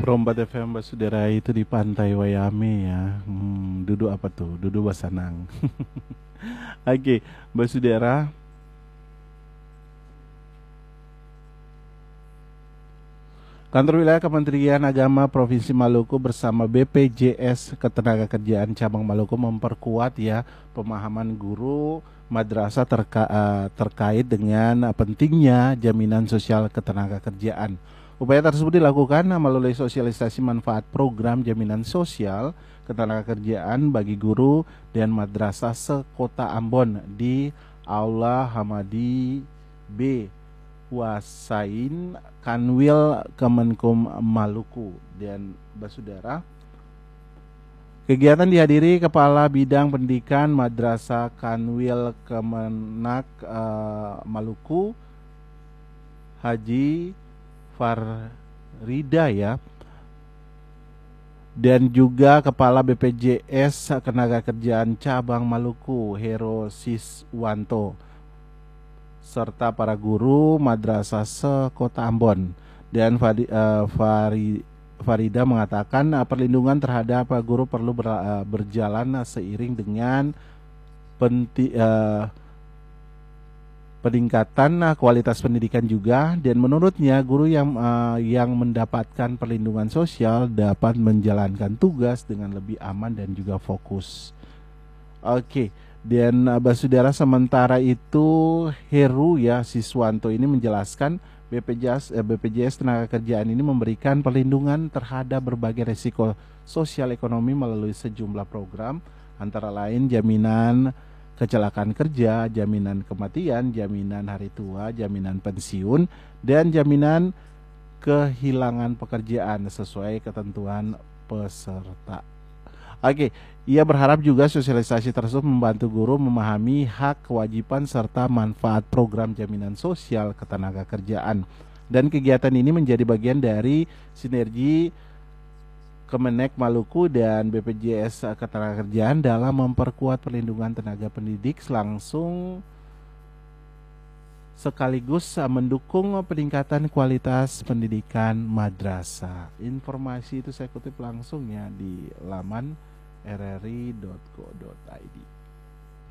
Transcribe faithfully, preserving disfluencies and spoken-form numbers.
Perombat F M Basudara itu di Pantai Wayame ya. Hmm, duduk apa tuh? Duduk Basanang. Oke, Basudara. Kantor Wilayah Kementerian Agama Provinsi Maluku bersama B P J S Ketenagakerjaan Cabang Maluku memperkuat ya pemahaman guru madrasah terka, uh, terkait dengan pentingnya jaminan sosial ketenagakerjaan. Upaya tersebut dilakukan melalui sosialisasi manfaat program jaminan sosial ketenagakerjaan bagi guru dan madrasah sekota Ambon di Aula Hamadi B Wasain Kanwil Kemenkum Maluku. Dan Basudara, kegiatan dihadiri Kepala Bidang Pendidikan Madrasah Kanwil Kemenak uh, Maluku Haji Farida ya, dan juga Kepala B P J S Ketenagakerjaan Cabang Maluku Hero Siswanto serta para guru madrasah sekota Ambon. Dan Fadi, uh, Fari, Farida mengatakan uh, perlindungan terhadap uh, guru perlu ber, uh, berjalan uh, seiring dengan penti, uh, peningkatan uh, kualitas pendidikan juga. Dan menurutnya guru yang uh, yang mendapatkan perlindungan sosial dapat menjalankan tugas dengan lebih aman dan juga fokus. Oke. Okay. Dan Basudara, sementara itu Heru ya Siswanto ini menjelaskan B P J S, eh, B P J S Tenaga Kerjaan ini memberikan perlindungan terhadap berbagai resiko sosial ekonomi melalui sejumlah program, antara lain jaminan kecelakaan kerja, jaminan kematian, jaminan hari tua, jaminan pensiun, dan jaminan kehilangan pekerjaan sesuai ketentuan peserta. Oke, ia berharap juga sosialisasi tersebut membantu guru memahami hak, kewajiban, serta manfaat program jaminan sosial ketenagakerjaan. Dan kegiatan ini menjadi bagian dari sinergi Kemenek Maluku dan B P J S Ketenagakerjaan dalam memperkuat perlindungan tenaga pendidik langsung sekaligus mendukung peningkatan kualitas pendidikan madrasah. Informasi itu saya kutip langsung ya di laman r r i dot co dot i d.